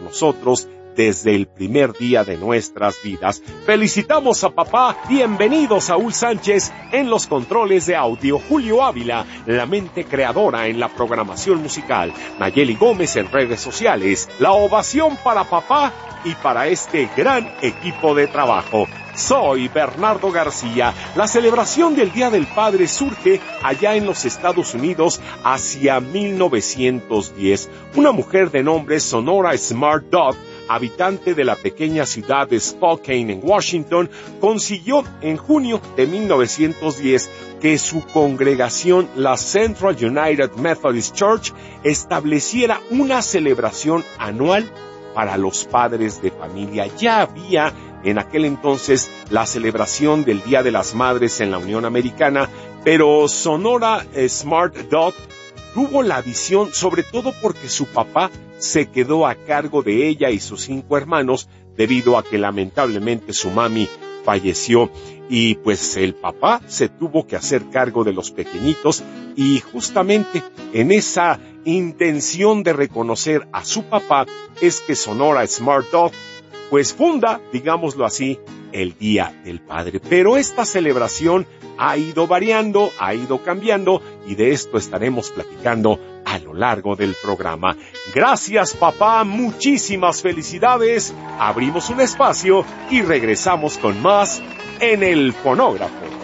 nosotros desde el primer día de nuestras vidas. Felicitamos a papá. Bienvenido Saúl Sánchez en los controles de audio, Julio Ávila, la mente creadora en la programación musical, Nayeli Gómez en redes sociales. La ovación para papá y para este gran equipo de trabajo. Soy Bernardo García. La celebración del Día del Padre surge allá en los Estados Unidos hacia 1910. Una mujer de nombre Sonora Smart Dog, habitante de la pequeña ciudad de Spokane en Washington, consiguió en junio de 1910 que su congregación, la Central United Methodist Church, estableciera una celebración anual para los padres de familia. Ya había en aquel entonces la celebración del Día de las Madres en la Unión Americana, pero Sonora Smart Dog tuvo la visión, sobre todo porque su papá se quedó a cargo de ella y sus 5 hermanos debido a que lamentablemente su mami falleció y pues el papá se tuvo que hacer cargo de los pequeñitos y justamente en esa intención de reconocer a su papá es que Sonora Smart Dog pues funda, digámoslo así, el Día del Padre. Pero esta celebración ha ido variando, ha ido cambiando y de esto estaremos platicando a lo largo del programa. Gracias, papá, muchísimas felicidades. Abrimos un espacio y regresamos con más en el fonógrafo.